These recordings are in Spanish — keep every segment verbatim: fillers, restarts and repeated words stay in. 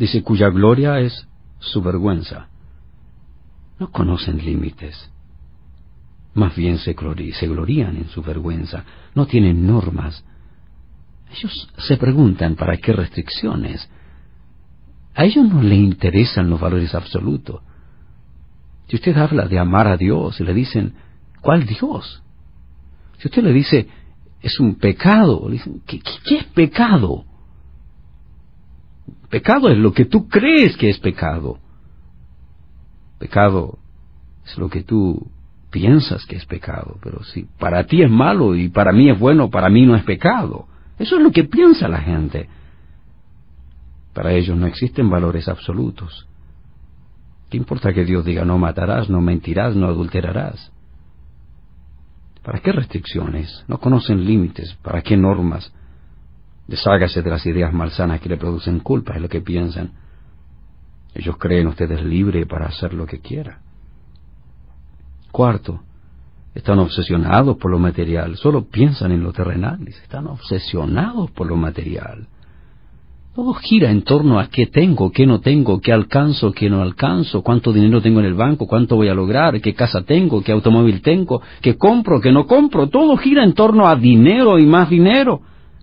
Dice, cuya gloria es su vergüenza. No conocen límites. Más bien se, glori- se glorían en su vergüenza. No tienen normas. Ellos se preguntan para qué restricciones. A ellos no les interesan los valores absolutos. Si usted habla de amar a Dios y le dicen, ¿cuál Dios? Si usted le dice, es un pecado, le dicen, ¿qué, qué, qué es pecado? Pecado es lo que tú crees que es pecado. Pecado es lo que tú piensas que es pecado, pero si para ti es malo y para mí es bueno, para mí no es pecado. Eso es lo que piensa la gente. Para ellos no existen valores absolutos. ¿Qué importa que Dios diga no matarás, no mentirás, no adulterarás? ¿Para qué restricciones? No conocen límites. ¿Para qué normas? Deshágase de las ideas malsanas que le producen culpa, es lo que piensan. Ellos creen usted es libre para hacer lo que quiera. Cuarto, están obsesionados por lo material, solo piensan en lo terrenal, están obsesionados por lo material. Todo gira en torno a qué tengo, qué no tengo, qué alcanzo, qué no alcanzo, cuánto dinero tengo en el banco, cuánto voy a lograr, qué casa tengo, qué automóvil tengo, qué compro, qué no compro. Todo gira en torno a dinero y más dinero.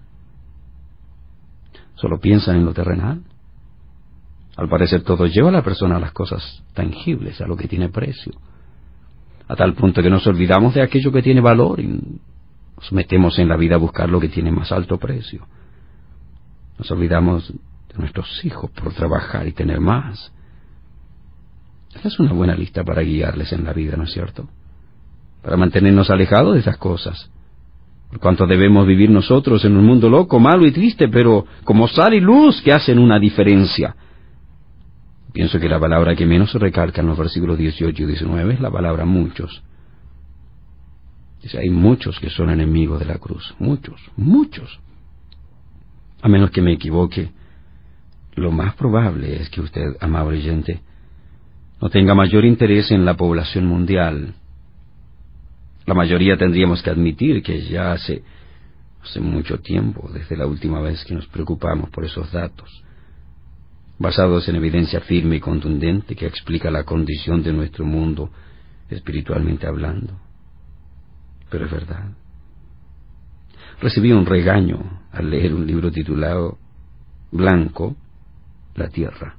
Solo piensan en lo terrenal. Al parecer todo lleva a la persona a las cosas tangibles, a lo que tiene precio, a tal punto que nos olvidamos de aquello que tiene valor y nos metemos en la vida a buscar lo que tiene más alto precio. Nos olvidamos de nuestros hijos por trabajar y tener más. Esta es una buena lista para guiarles en la vida, ¿no es cierto? Para mantenernos alejados de esas cosas. Por cuanto debemos vivir nosotros en un mundo loco, malo y triste, pero como sal y luz que hacen una diferencia. Pienso que la palabra que menos se recalca en los versículos dieciocho y diecinueve es la palabra muchos. Dice, hay muchos que son enemigos de la cruz. Muchos, muchos. A menos que me equivoque, lo más probable es que usted, amable oyente, no tenga mayor interés en la población mundial. La mayoría tendríamos que admitir que ya hace, hace mucho tiempo, desde la última vez que nos preocupamos por esos datos, basados en evidencia firme y contundente que explica la condición de nuestro mundo espiritualmente hablando. Pero es verdad. Recibí un regaño al leer un libro titulado Blanco, la Tierra.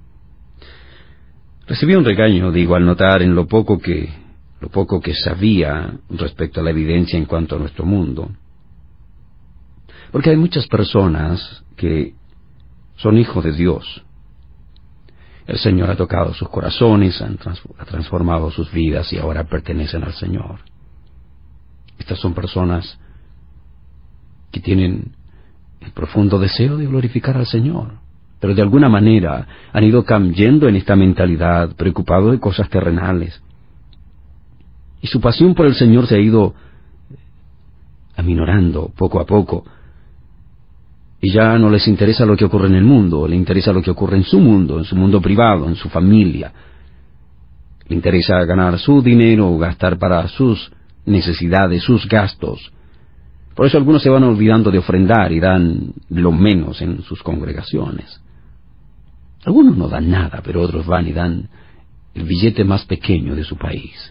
Recibí un regaño, digo, al notar en lo poco que, lo poco que sabía respecto a la evidencia en cuanto a nuestro mundo. Porque hay muchas personas que son hijos de Dios. El Señor ha tocado sus corazones, han trans- ha transformado sus vidas y ahora pertenecen al Señor. Estas son personas que tienen el profundo deseo de glorificar al Señor, pero de alguna manera han ido cayendo en esta mentalidad, preocupados de cosas terrenales. Y su pasión por el Señor se ha ido aminorando poco a poco. Y ya no les interesa lo que ocurre en el mundo, le interesa lo que ocurre en su mundo, en su mundo privado, en su familia. Le interesa ganar su dinero, gastar para sus necesidades, sus gastos. Por eso algunos se van olvidando de ofrendar y dan lo menos en sus congregaciones. Algunos no dan nada, pero otros van y dan el billete más pequeño de su país.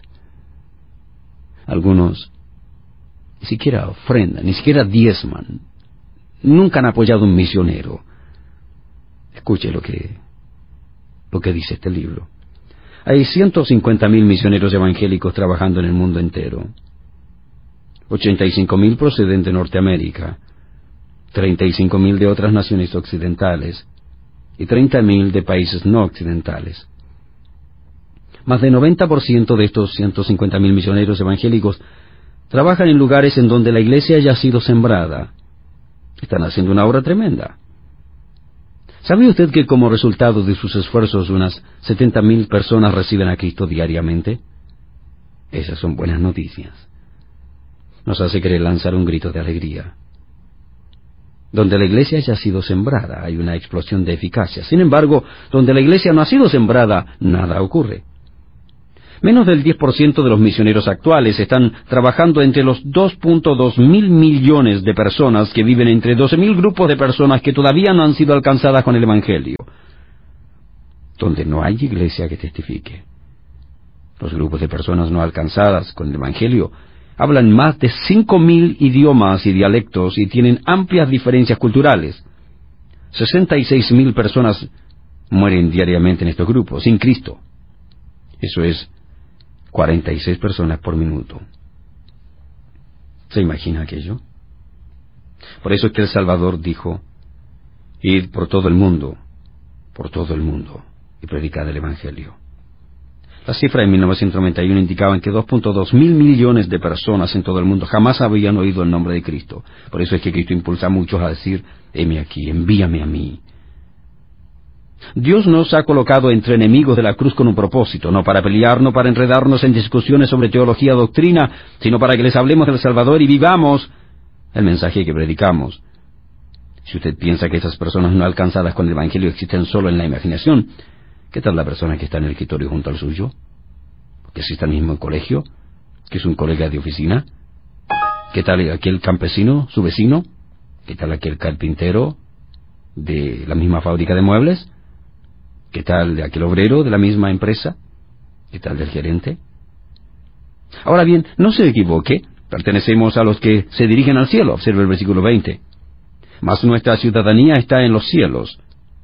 Algunos ni siquiera ofrendan, ni siquiera diezman. Nunca han apoyado a un misionero. Escuche lo que, lo que dice este libro. Hay ciento cincuenta mil misioneros evangélicos trabajando en el mundo entero. ochenta y cinco mil proceden de Norteamérica, treinta y cinco mil de otras naciones occidentales y treinta mil de países no occidentales. Más del noventa por ciento de estos ciento cincuenta mil misioneros evangélicos trabajan en lugares en donde la iglesia ya ha sido sembrada. Están haciendo una obra tremenda. ¿Sabe usted que como resultado de sus esfuerzos unas setenta mil personas reciben a Cristo diariamente? Esas son buenas noticias. Nos hace querer lanzar un grito de alegría. Donde la iglesia ya ha sido sembrada, hay una explosión de eficacia. Sin embargo, donde la iglesia no ha sido sembrada, nada ocurre. Menos del diez por ciento de los misioneros actuales están trabajando entre los dos punto dos mil millones de personas que viven entre doce mil grupos de personas que todavía no han sido alcanzadas con el Evangelio. donde no hay iglesia que testifique. Los grupos de personas no alcanzadas con el Evangelio hablan más de cinco mil idiomas y dialectos y tienen amplias diferencias culturales. sesenta y seis mil personas mueren diariamente en estos grupos, sin Cristo. Eso es cuarenta y seis personas por minuto. ¿Se imagina aquello? Por eso es que el Salvador dijo, id por todo el mundo, por todo el mundo, y predicad el Evangelio. Las cifras en mil novecientos noventa y uno indicaban que dos punto dos mil millones de personas en todo el mundo jamás habían oído el nombre de Cristo. Por eso es que Cristo impulsa a muchos a decir, heme aquí, envíame a mí. Dios nos ha colocado entre enemigos de la cruz con un propósito, no para pelear, no para enredarnos en discusiones sobre teología o doctrina, sino para que les hablemos del Salvador y vivamos el mensaje que predicamos. Si usted piensa que esas personas no alcanzadas con el Evangelio existen solo en la imaginación, ¿qué tal la persona que está en el escritorio junto al suyo? ¿Que si está en el mismo colegio? ¿Que es un colega de oficina? ¿Qué tal aquel campesino, su vecino? ¿Qué tal aquel carpintero de la misma fábrica de muebles? ¿Qué tal de aquel obrero de la misma empresa? ¿Qué tal del gerente? Ahora bien, no se equivoque, pertenecemos a los que se dirigen al cielo, observe el versículo veinte. Mas nuestra ciudadanía está en los cielos.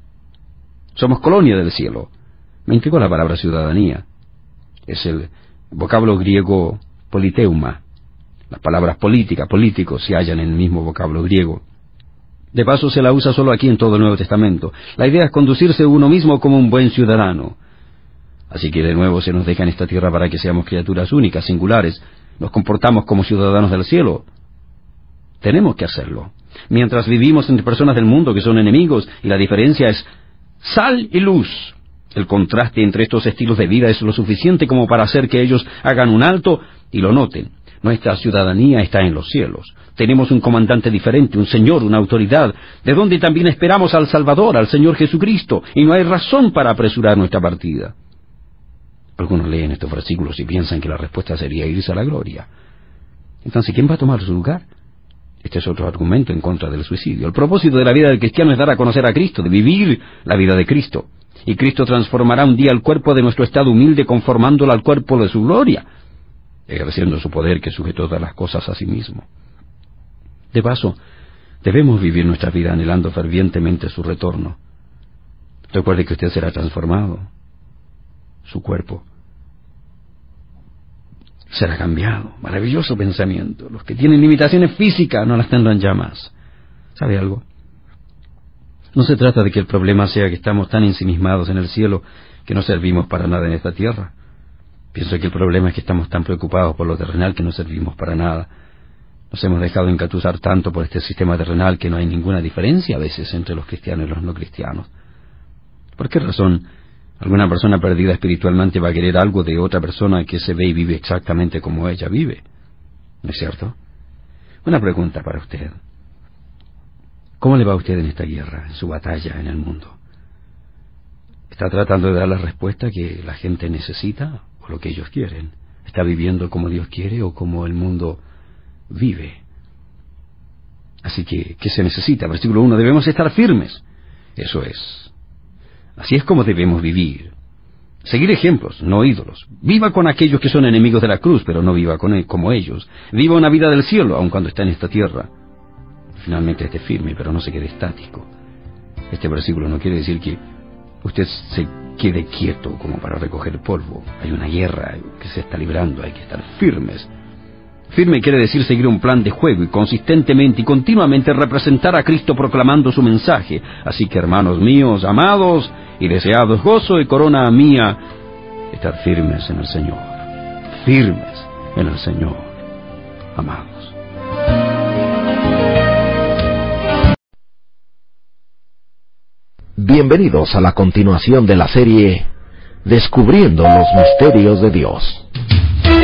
Somos colonia del cielo. Me intrigó la palabra ciudadanía. Es el vocablo griego politeuma. Las palabras política, político se hallan en el mismo vocablo griego. De paso, se la usa solo aquí en todo el Nuevo Testamento. La idea es conducirse uno mismo como un buen ciudadano. Así que de nuevo se nos deja en esta tierra para que seamos criaturas únicas, singulares. Nos comportamos como ciudadanos del cielo. Tenemos que hacerlo. Mientras vivimos entre personas del mundo que son enemigos, y la diferencia es sal y luz. El contraste entre estos estilos de vida es lo suficiente como para hacer que ellos hagan un alto y lo noten. Nuestra ciudadanía está en los cielos. Tenemos un comandante diferente, un señor, una autoridad, de donde también esperamos al Salvador, al Señor Jesucristo, y no hay razón para apresurar nuestra partida. Algunos leen estos versículos y piensan que la respuesta sería irse a la gloria. Entonces, ¿quién va a tomar su lugar? Este es otro argumento en contra del suicidio. El propósito de la vida del cristiano es dar a conocer a Cristo, de vivir la vida de Cristo. Y Cristo transformará un día el cuerpo de nuestro estado humilde conformándolo al cuerpo de su gloria, ejerciendo su poder que sujetó todas las cosas a sí mismo. De paso, debemos vivir nuestra vida anhelando fervientemente su retorno. Recuerde que usted será transformado. Su cuerpo será cambiado. Maravilloso pensamiento. Los que tienen limitaciones físicas no las tendrán ya más. ¿Sabe algo? No se trata de que el problema sea que estamos tan ensimismados en el cielo que no servimos para nada en esta tierra. Pienso que el problema es que estamos tan preocupados por lo terrenal que no servimos para nada. Nos hemos dejado engatusar tanto por este sistema terrenal que no hay ninguna diferencia a veces entre los cristianos y los no cristianos. ¿Por qué razón alguna persona perdida espiritualmente va a querer algo de otra persona que se ve y vive exactamente como ella vive? ¿No es cierto? Una pregunta para usted. ¿Cómo le va a usted en esta guerra, en su batalla en el mundo? ¿Está tratando de dar la respuesta que la gente necesita o lo que ellos quieren? ¿Está viviendo como Dios quiere o como el mundo vive? Así que, ¿qué se necesita? Versículo uno, debemos estar firmes. Eso es. Así es como debemos vivir. Seguir ejemplos, no ídolos. Viva con aquellos que son enemigos de la cruz, pero no viva con él, como ellos. Viva una vida del cielo, aun cuando está en esta tierra. Finalmente esté firme, pero no se quede estático. Este versículo no quiere decir que usted se quede quieto como para recoger polvo. Hay una guerra que se está librando, hay que estar firmes. Firme quiere decir seguir un plan de juego y consistentemente y continuamente representar a Cristo proclamando su mensaje. Así que, hermanos míos, amados y deseados, gozo y corona mía, estar firmes en el Señor. Firmes en el Señor, amados. Bienvenidos a la continuación de la serie Descubriendo los Misterios de Dios.